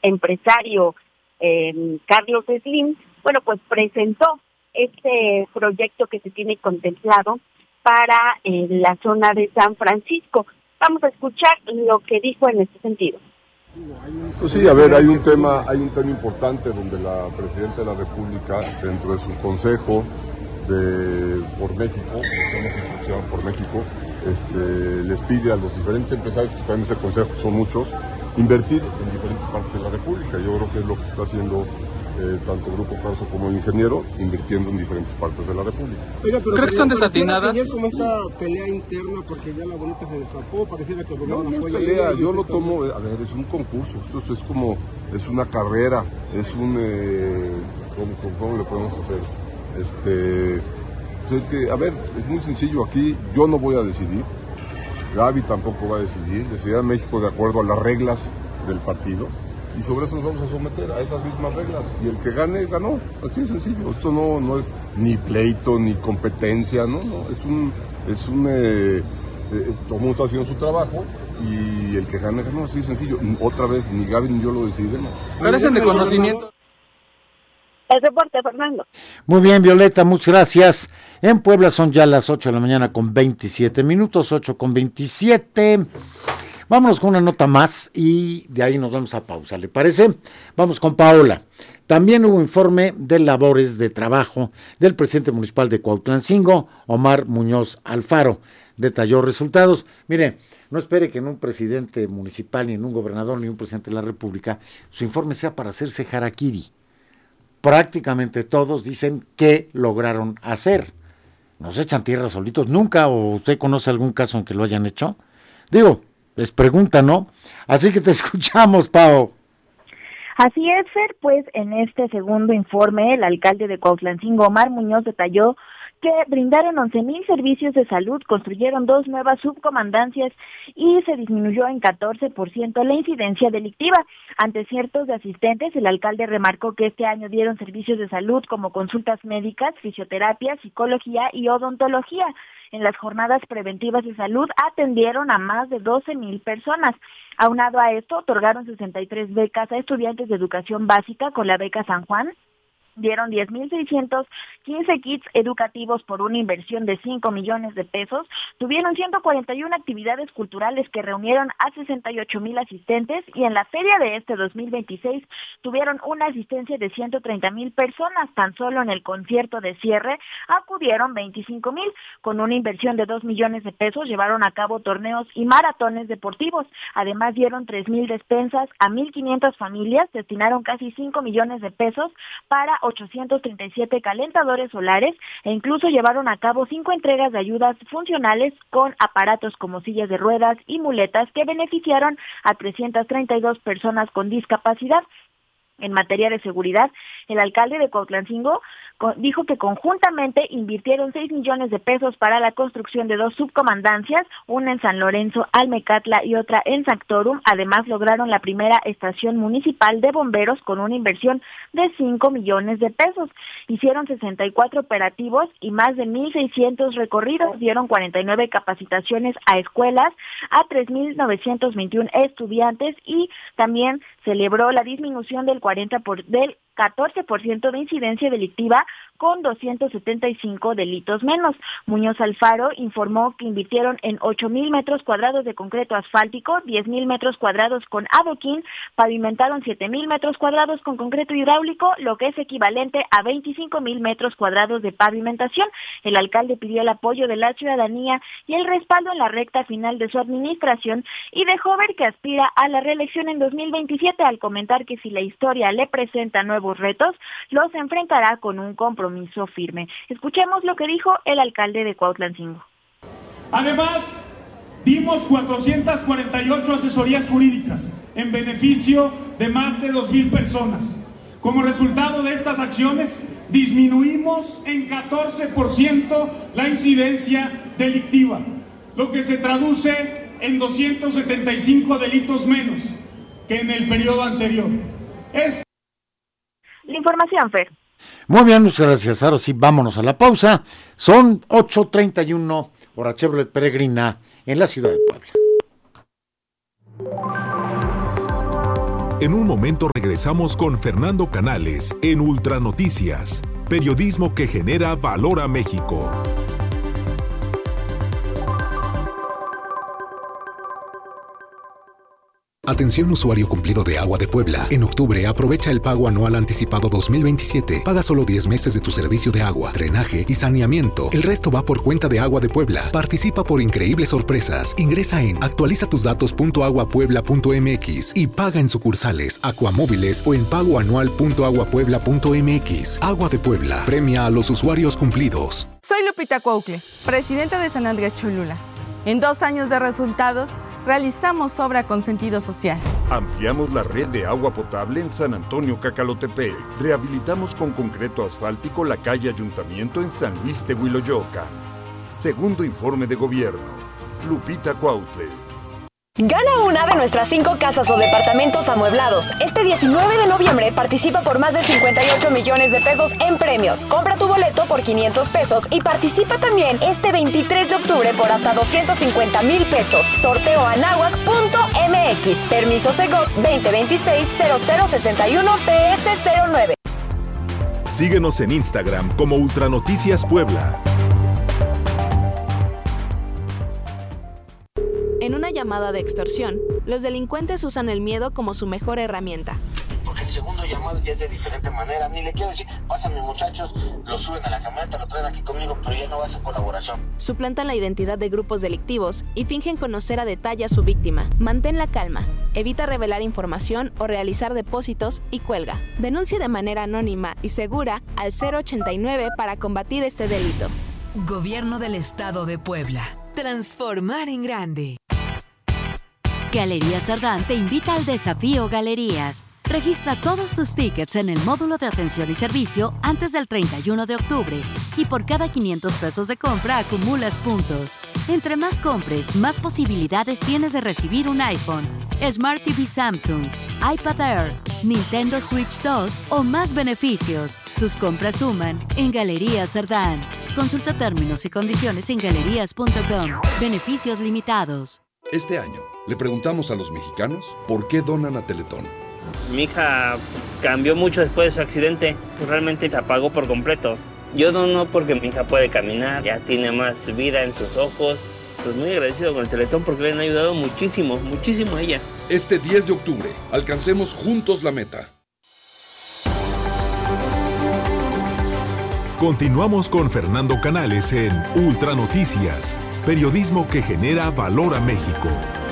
empresario Carlos Slim, bueno, pues presentó este proyecto que se tiene contemplado para la zona de San Francisco. Vamos a escuchar lo que dijo en este sentido. Pues sí, a ver, hay un tema importante donde la Presidenta de la República, dentro de su consejo por México, por México, les pide a los diferentes empresarios que están en ese consejo, que son muchos, invertir en diferentes partes de la República. Yo creo que es lo que está haciendo tanto Grupo Carso como el ingeniero, invirtiendo en diferentes partes de la República. Oiga, pero ¿cree que son desatinadas? Es como esta pelea interna porque ya la bonita se destapó, pareciera que no es pelea, yo lo tomo, a ver, es un concurso, esto es una carrera, es un, ¿cómo le podemos hacer? A ver, es muy sencillo, aquí yo no voy a decidir, Gaby tampoco va a decidirá México de acuerdo a las reglas del partido, y sobre eso nos vamos a someter a esas mismas reglas, y el que gane, ganó, así de sencillo. Esto no es ni pleito, ni competencia, no, todo el mundo está haciendo su trabajo, y el que gane, ganó, así de sencillo. Otra vez, ni Gaby ni yo lo decidimos. Carecen de conocimiento. El reporte, Fernando. Muy bien, Violeta, muchas gracias. En Puebla son ya las 8 de la mañana con 27 minutos, 8:27. Vámonos con una nota más y de ahí nos vamos a pausa, ¿le parece? Vamos con Paola. También hubo informe de labores de trabajo del presidente municipal de Cuautlancingo, Omar Muñoz Alfaro. Detalló resultados. Mire, no espere que en un presidente municipal, ni en un gobernador, ni un presidente de la República, su informe sea para hacerse harakiri. Prácticamente todos dicen qué lograron hacer. ¿Nos echan tierra solitos? ¿Nunca? ¿O usted conoce algún caso en que lo hayan hecho? Digo, les pregunta, ¿no? Así que te escuchamos, Pao. Así es, Fer, pues en este segundo informe, el alcalde de Cuautlancingo, Omar Muñoz, detalló que brindaron 11,000 servicios de salud, construyeron 2 nuevas subcomandancias y se disminuyó en 14% la incidencia delictiva. Ante ciertos de asistentes, el alcalde remarcó que este año dieron servicios de salud como consultas médicas, fisioterapia, psicología y odontología. En las jornadas preventivas de salud atendieron a más de 12,000 personas. Aunado a esto, otorgaron 63 becas a estudiantes de educación básica con la beca San Juan. Dieron 10,615 kits educativos por una inversión de 5 millones de pesos. Tuvieron 141 actividades culturales que reunieron a 68,000 asistentes y en la feria de este 2026 tuvieron una asistencia de 130,000 personas. Tan solo en el concierto de cierre acudieron 25,000. Con una inversión de 2 millones de pesos llevaron a cabo torneos y maratones deportivos. Además dieron 3,000 despensas a 1,500 familias, destinaron casi 5 millones de pesos para 837 calentadores solares e incluso llevaron a cabo 5 entregas de ayudas funcionales con aparatos como sillas de ruedas y muletas que beneficiaron a 332 personas con discapacidad. En materia de seguridad, el alcalde de Cuautlancingo dijo que conjuntamente invirtieron 6 millones de pesos para la construcción de 2 subcomandancias, una en San Lorenzo, Almecatla y otra en Sanctorum. Además, lograron la primera estación municipal de bomberos con una inversión de 5 millones de pesos. Hicieron 64 operativos y más de 1,600 recorridos. Dieron 49 capacitaciones a escuelas, a 3,921 estudiantes y también celebró la disminución del 14% de incidencia delictiva con 275 delitos menos. Muñoz Alfaro informó que invirtieron en 8,000 metros cuadrados de concreto asfáltico, 10,000 metros cuadrados con adoquín, pavimentaron 7,000 metros cuadrados con concreto hidráulico, lo que es equivalente a 25,000 metros cuadrados de pavimentación. El alcalde pidió el apoyo de la ciudadanía y el respaldo en la recta final de su administración y dejó ver que aspira a la reelección en 2027 al comentar que si la historia le presenta nuevos retos, los enfrentará con un compromiso firme. Escuchemos lo que dijo el alcalde de Cuautlancingo. Además, dimos 448 asesorías jurídicas en beneficio de más de 2,000 personas. Como resultado de estas acciones, disminuimos en 14% la incidencia delictiva, lo que se traduce en 275 delitos menos que en el periodo anterior. La información, Fer. Muy bien, muchas gracias. Ahora sí, vámonos a la pausa. Son 8:31, hora Chevrolet Peregrina, en la ciudad de Puebla. En un momento regresamos con Fernando Canales en Ultranoticias, periodismo que genera valor a México. Atención usuario cumplido de Agua de Puebla. En octubre aprovecha el pago anual anticipado 2027. Paga solo 10 meses de tu servicio de agua, drenaje y saneamiento. El resto va por cuenta de Agua de Puebla. Participa por increíbles sorpresas. Ingresa en actualizatuddatos.aguapuebla.mx y paga en sucursales, acuamóviles o en pagoanual.aguapuebla.mx. Agua de Puebla. Premia a los usuarios cumplidos. Soy Lupita Cuaucle, presidenta de San Andrés Cholula. En 2 años de resultados, realizamos obra con sentido social. Ampliamos la red de agua potable en San Antonio Cacalotepec. Rehabilitamos con concreto asfáltico la calle Ayuntamiento en San Luis Tehuiloyoca. Segundo informe de gobierno. Lupita Cuautle. Gana una de nuestras 5 casas o departamentos amueblados. Este 19 de noviembre participa por más de 58 millones de pesos en premios. Compra tu boleto por 500 pesos y participa también este 23 de octubre por hasta 250,000 pesos. Sorteo anahuac.mx. Permiso Segov 2026-0061-PS09. Síguenos en Instagram como Ultranoticias Puebla. En una llamada de extorsión, los delincuentes usan el miedo como su mejor herramienta. Porque el segundo llamado ya es de diferente manera. Ni le quiero decir, pásame muchachos, lo suben a la camioneta, lo traen aquí conmigo, pero ya no va a ser colaboración. Suplantan la identidad de grupos delictivos y fingen conocer a detalle a su víctima. Mantén la calma, evita revelar información o realizar depósitos y cuelga. Denuncie de manera anónima y segura al 089 para combatir este delito. Gobierno del Estado de Puebla. Transformar en grande. Galerías Sardán te invita al desafío Galerías. Registra todos tus tickets en el módulo de atención y servicio antes del 31 de octubre y por cada 500 pesos de compra acumulas puntos. Entre más compres, más posibilidades tienes de recibir un iPhone, Smart TV Samsung, iPad Air, Nintendo Switch 2 o más beneficios. Tus compras suman en Galerías Sardán. Consulta términos y condiciones en galerías.com. Beneficios limitados. Este año, le preguntamos a los mexicanos por qué donan a Teletón. Mi hija cambió mucho después de su accidente, realmente se apagó por completo. Yo dono porque mi hija puede caminar, ya tiene más vida en sus ojos. Pues muy agradecido con el Teletón porque le han ayudado muchísimo, muchísimo a ella. Este 10 de octubre, alcancemos juntos la meta. Continuamos con Fernando Canales en Ultranoticias, periodismo que genera valor a México.